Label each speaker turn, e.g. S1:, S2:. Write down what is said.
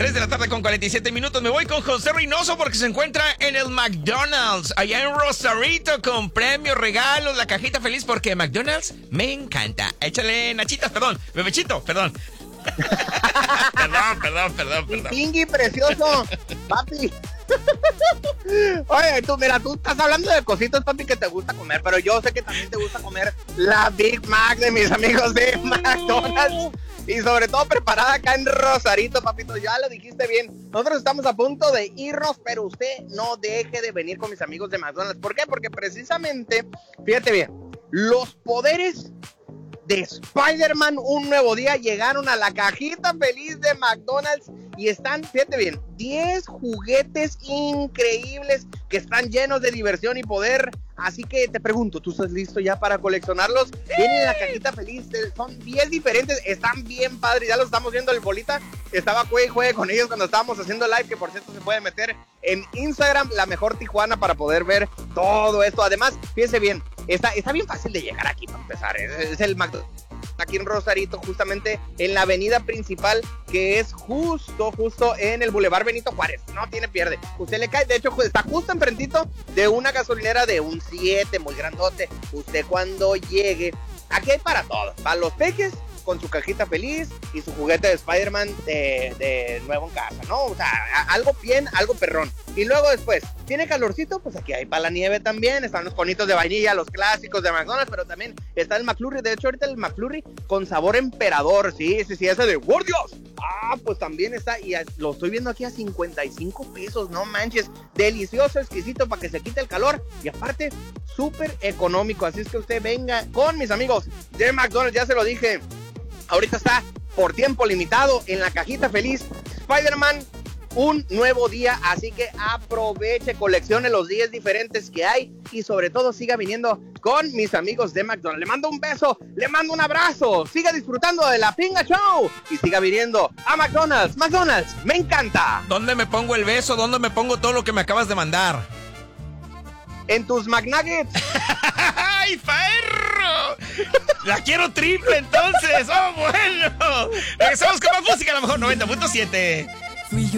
S1: 3 de la tarde con 47 minutos. Me voy con José Reynoso porque se encuentra en el McDonald's, allá en Rosarito, con premios, regalos, la cajita feliz, porque McDonald's me encanta. Échale nachitas, perdón, bebechito, perdón. Perdón.
S2: Pingui precioso, papi. Oye, tú estás hablando de cositas, papi, que te gusta comer, pero yo sé que también te gusta comer la Big Mac de mis amigos de McDonald's. Y sobre todo preparada acá en Rosarito, papito, ya lo dijiste bien. Nosotros estamos a punto de irnos, pero usted no deje de venir con mis amigos de McDonald's. ¿Por qué? Porque precisamente, fíjate bien, los poderes de Spider-Man Un Nuevo Día llegaron a la cajita feliz de McDonald's y están, fíjate bien, 10 juguetes increíbles que están llenos de diversión y poder. Así que te pregunto, ¿tú estás listo ya para coleccionarlos? Vienen en la cajita feliz, son 10 diferentes, están bien padres, ya los estamos viendo el bolita. Estaba juegue con ellos cuando estábamos haciendo live, que por cierto se puede meter en Instagram, La Mejor Tijuana, para poder ver todo esto. Además, fíjense bien, está bien fácil de llegar aquí para empezar. Es el McDonald's aquí en Rosarito, justamente en la avenida principal, que es justo en el Boulevard Benito Juárez. No tiene pierde. Usted le cae, de hecho, está justo enfrentito de una gasolinera de un 7 muy grandote. Usted cuando llegue, aquí hay para todos, para los peques, con su cajita feliz y su juguete de Spider-Man de nuevo en casa, ¿no? O sea, algo bien, algo perrón. Y luego después, ¿tiene calorcito? Pues aquí hay para la nieve también. Están los conitos de vainilla, los clásicos de McDonald's, pero también está el McFlurry. De hecho, ahorita el McFlurry con sabor emperador. Sí, ese de ¡Por Dios! Ah, pues también está, y lo estoy viendo aquí a 55 pesos, no manches. Delicioso, exquisito para que se quite el calor. Y aparte, súper económico. Así es que usted venga con mis amigos de McDonald's, ya se lo dije. Ahorita está por tiempo limitado en la cajita feliz Spider-Man Un Nuevo Día, así que aproveche, coleccione los 10 diferentes que hay y sobre todo siga viniendo con mis amigos de McDonald's. Le mando un beso, le mando un abrazo, siga disfrutando de la Pinga Show y siga viniendo a McDonald's. McDonald's, me encanta.
S1: ¿Dónde me pongo el beso? ¿Dónde me pongo todo lo que me acabas de mandar?
S2: En tus McNuggets.
S1: ¡Ay, perro! La quiero triple entonces. ¡Oh, bueno! Regresamos con más música, a lo mejor 90.7.